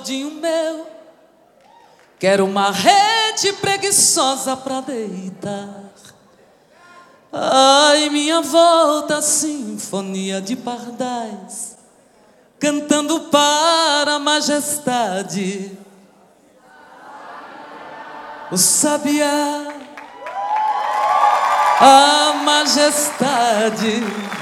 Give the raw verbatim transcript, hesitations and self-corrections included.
Dinho meu, quero uma rede preguiçosa pra deitar. Ai, minha volta, sinfonia de pardais, cantando para a majestade. O sabiá, a majestade.